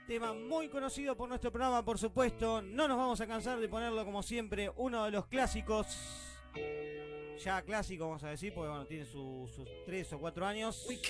Tema muy conocido por nuestro programa, por supuesto. No nos vamos a cansar de ponerlo como siempre. Uno de los clásicos. Ya clásico, vamos a decir, porque bueno, tiene sus 3 o 4 años.